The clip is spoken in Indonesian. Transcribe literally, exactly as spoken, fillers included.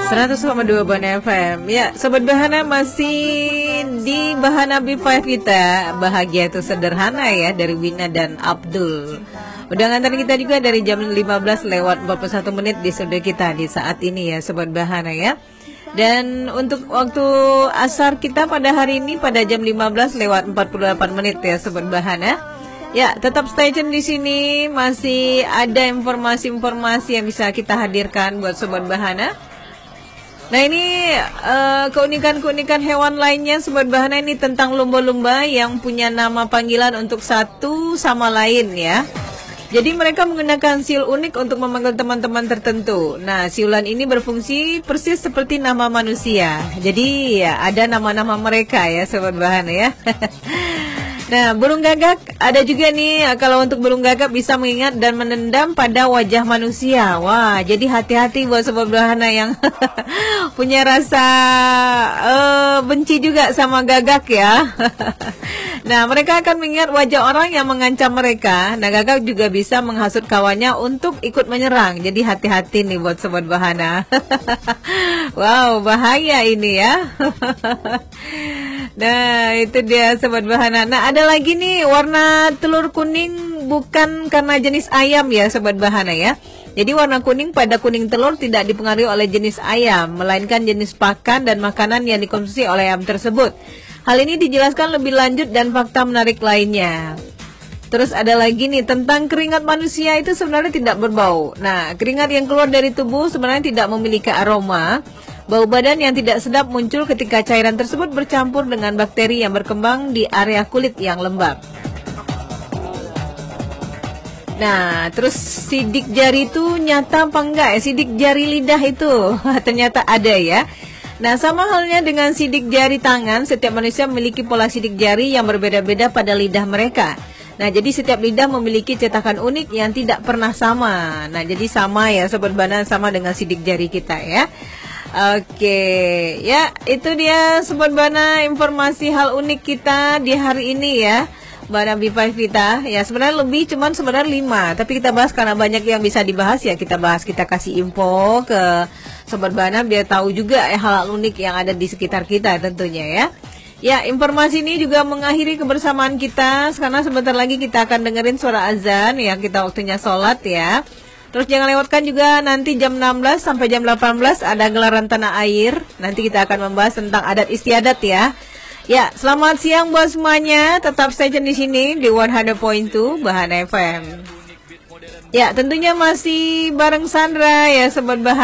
seratus koma dua Bahana F M. Ya, Sobat Bahana masih di Bahana B lima kita. Bahagia itu sederhana ya, dari Wina dan Abdul. Udah ngantar kita juga dari jam lima belas lewat empat puluh satu menit di studio kita di saat ini ya Sobat Bahana ya. Dan untuk waktu asar kita pada hari ini pada jam lima belas lewat empat puluh delapan menit ya Sobat Bahana. Ya, tetap stay tune di sini, masih ada informasi-informasi yang bisa kita hadirkan buat Sobat Bahana. Nah, ini uh, keunikan-keunikan hewan lainnya Sobat Bahana, ini tentang lumba-lumba yang punya nama panggilan untuk satu sama lain ya. Jadi mereka menggunakan siul unik untuk memanggil teman-teman tertentu. Nah, siulan ini berfungsi persis seperti nama manusia. Jadi ya, ada nama-nama mereka ya Sobat Bahana ya. Nah, burung gagak ada juga nih. Kalau untuk burung gagak bisa mengingat dan menendam pada wajah manusia. Wah, jadi hati-hati buat Sobat Bahana yang punya rasa uh, benci juga sama gagak ya. Nah, mereka akan mengingat wajah orang yang mengancam mereka. Nah, gagak juga bisa menghasut kawannya untuk ikut menyerang. Jadi hati-hati nih buat Sobat Bahana. Wow, bahaya ini ya. Nah, itu dia Sobat Bahana. Nah, ada lagi nih warna telur kuning bukan karena jenis ayam ya Sobat Bahana ya. Jadi warna kuning pada kuning telur tidak dipengaruhi oleh jenis ayam, melainkan jenis pakan dan makanan yang dikonsumsi oleh ayam tersebut. Hal ini dijelaskan lebih lanjut dan fakta menarik lainnya. Terus ada lagi nih tentang keringat manusia itu sebenarnya tidak berbau. Nah, keringat yang keluar dari tubuh sebenarnya tidak memiliki aroma. Bau badan yang tidak sedap muncul ketika cairan tersebut bercampur dengan bakteri yang berkembang di area kulit yang lembab. Nah, terus sidik jari itu nyata apa enggak ya? Sidik jari lidah itu ternyata ada ya. Nah, sama halnya dengan sidik jari tangan, setiap manusia memiliki pola sidik jari yang berbeda-beda pada lidah mereka. Nah, jadi setiap lidah memiliki cetakan unik yang tidak pernah sama. Nah, jadi sama ya Sobat Bahana, sama dengan sidik jari kita ya. Oke, ya itu dia Sobat Bahana informasi hal unik kita di hari ini ya. Bahana B lima kita, ya sebenarnya lebih cuman sebenarnya lima, tapi kita bahas karena banyak yang bisa dibahas ya kita bahas, kita kasih info ke Sobat Bahana biar tahu juga ya hal, hal unik yang ada di sekitar kita tentunya ya. Ya, informasi ini juga mengakhiri kebersamaan kita karena sebentar lagi kita akan dengerin suara azan yang kita waktunya sholat ya. Terus jangan lewatkan juga nanti jam enam belas sampai jam delapan belas ada gelaran tanah air. Nanti kita akan membahas tentang adat istiadat ya. Ya, selamat siang buat semuanya. Tetap stay tune di sini di seratus koma dua Bahana F M. Ya, tentunya masih bareng Sandra ya Sobat Bahana.